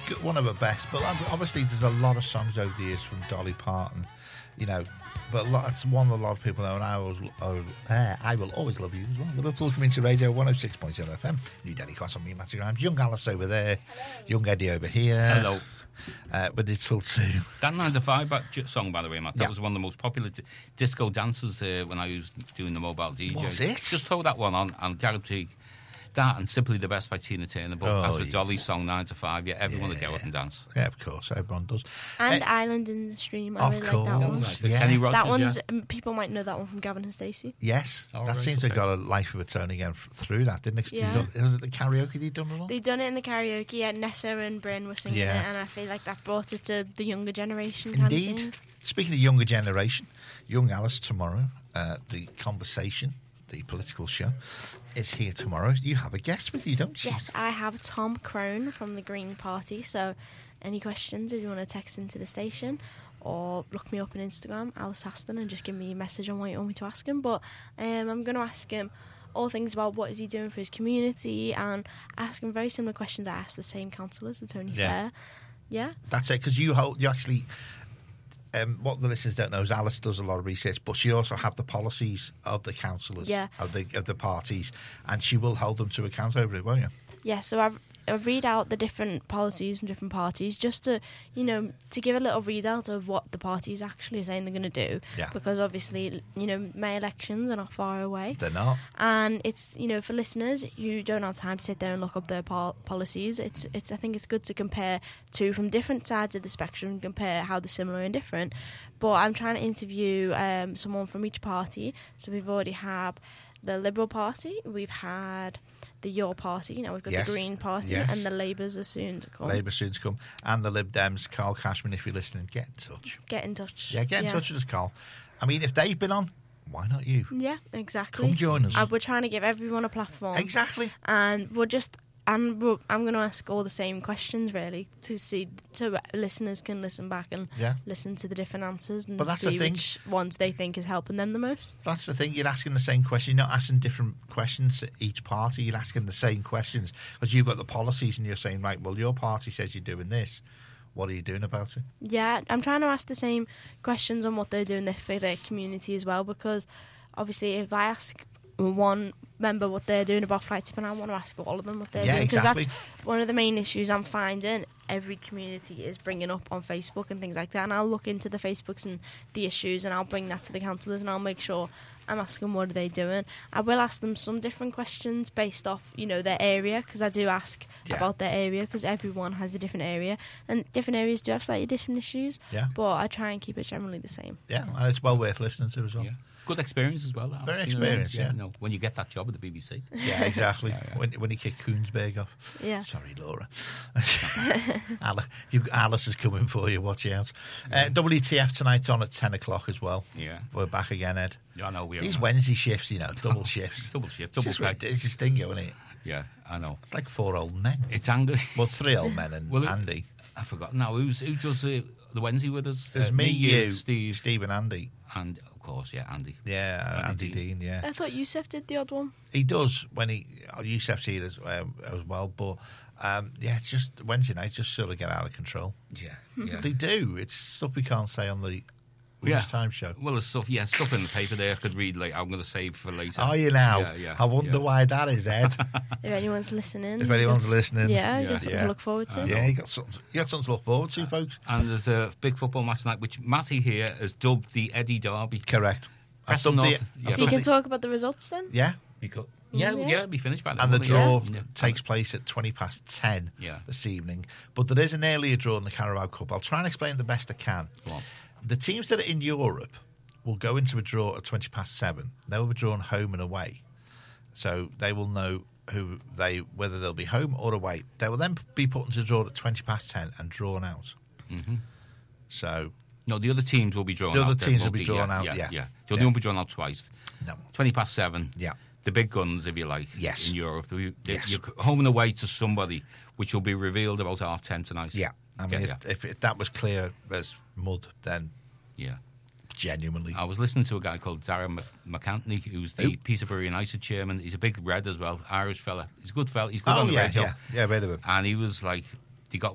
one of her best. But obviously, there's a lot of songs over the years from Dolly Parton, But it's one that a lot of people know, and I will always love you as well. Liverpool Community Radio 106.7 FM. New Delhi Cross on me, Matty Grimes. Young Alice over there. Young Eddie over here. Hello. With Digital 2. That 9 to 5 song, by the way, Matt, that was one of the most popular disco dances when I was doing the mobile DJ. Was it? Just throw that one on and guarantee that and Simply the Best by Tina Turner. But as for Dolly's song 9 to 5, everyone will get up and dance. Yeah, of course, everyone does. And Island in the Stream, I really like that one. Yeah. Kenny Rogers, that one's people might know that one from Gavin and Stacey. Yes, that seems to have got a life of its own again through that, didn't it? Yeah. Was it the karaoke they'd done it all? They'd done it in the karaoke. Yeah, Nessa and Bryn were singing it, and I feel like that brought it to the younger generation. Indeed. Kind of thing. Speaking of younger generation, Young Alice tomorrow, the Conversation, the political show, is here tomorrow. You have a guest with you, don't you? Yes, I have Tom Crone from the Green Party. So any questions, if you want to text into the station or look me up on Instagram, Alice Aston, and just give me a message on what you want me to ask him. But I'm going to ask him all things about what is he doing for his community, and ask him very similar questions I asked the same councillors at Tony Fair. Yeah. That's it, because you actually... what the listeners don't know is Alice does a lot of research, but she also have the policies of the councillors, of the parties, and she will hold them to account over it, won't you? Yeah, so I read out the different policies from different parties just to, to give a little readout of what the parties actually are saying they're going to do. Yeah. Because obviously, May elections are not far away. They're not. And it's, for listeners who don't have time to sit there and look up their policies, I think it's good to compare two from different sides of the spectrum and compare how they're similar and different. But I'm trying to interview someone from each party. So we've already had the Liberal Party, we've had the Your Party, we've got the Green Party, and the Labours are soon to come. Labour soon to come. And the Lib Dems. Carl Cashman, if you're listening, get in touch. Get in touch. Yeah, get in touch with us, Carl. I mean, if they've been on, why not you? Yeah, exactly. Come join us. We're trying to give everyone a platform. Exactly. And I'm going to ask all the same questions, really, so listeners can listen back and listen to the different answers and see which ones they think is helping them the most. That's the thing. You're asking the same question. You're not asking different questions to each party. You're asking the same questions because you've got the policies and you're saying, right, well, your party says you're doing this. What are you doing about it? Yeah, I'm trying to ask the same questions on what they're doing for their community as well, because obviously if I ask one member what they're doing about flight tipping, I want to ask all of them what they're doing, because that's one of the main issues I'm finding every community is bringing up on Facebook and things like that, and I'll look into the Facebooks and the issues and I'll bring that to the councillors and I'll make sure I'm asking what are they doing. I will ask them some different questions based off their area, because I do ask about their area, because everyone has a different area and different areas do have slightly different issues, but I try and keep it generally the same. And it's well worth listening to as well. Good experience as well. Very experienced, when you get that job at the BBC. Yeah, exactly. When you kick Koonsberg off. Yeah. Sorry, Laura. Alice is coming for you. Watch out. WTF tonight on at 10 o'clock as well. Yeah. We're back again, Ed. Yeah, I know. These Wednesday shifts, double shifts. Double shift, double pay. It's this thing, isn't it? Yeah, I know. It's like 4 old men. It's angry. Well, 3 old men and Andy. I forgot now. Who does the Wednesday with us? There's me, you, Steve and Andy. And of course, Andy. Yeah, Andy Dean. Yeah. I thought Youssef did the odd one. He does when Youssef's here as well, but it's just Wednesday nights just sort of get out of control. Yeah. They do. It's stuff we can't say on the time show. Well, there's stuff in the paper there I could read. Like I'm going to save for later. Are you now? Yeah. I wonder why that is, Ed. If anyone's listening, you got something to look forward to. Yeah, you got something to look forward to, folks. And there's a big football match tonight, which Matty here has dubbed the Eddie Derby. Correct. So you can talk about the results then. Yeah. It'll be finished by then. And the draw takes place at 10:20 this evening. But there is an earlier draw in the Carabao Cup. I'll try and explain it the best I can. Go on. The teams that are in Europe will go into a draw at 7:20. They will be drawn home and away. So they will know whether they'll be home or away. They will then be put into a draw at 10:20 and drawn out. Mm-hmm. So... No, the other teams will be drawn out. The other teams will be drawn out, They won't be drawn out twice. No. 7:20. Yeah. The big guns, if you like, in Europe. You're home and away to somebody, which will be revealed about 10:30 tonight. Yeah. I mean, if that was clear as mud, then... Yeah. Genuinely. I was listening to a guy called Darren McAntney, who's the Peterborough United chairman. He's a big red as well, Irish fella. He's a good fella. He's good on the radio. Yeah, I've heard of him. And he was like,